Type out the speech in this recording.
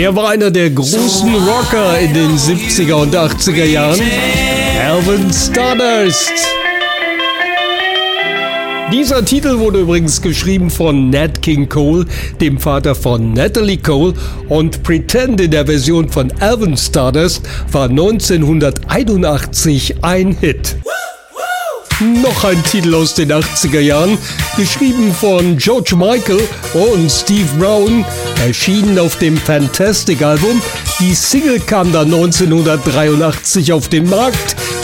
Er war einer der großen Rocker in den 70er und 80er Jahren. Alvin Stardust. Dieser Titel wurde übrigens geschrieben von Nat King Cole, dem Vater von Natalie Cole, und Pretend in der Version von Alvin Stardust war 1981 ein Hit. Noch ein Titel aus den 80er Jahren, geschrieben von George Michael und Steve Brown, erschienen auf dem Fantastic Album. Die Single kam dann 1983 auf den Markt.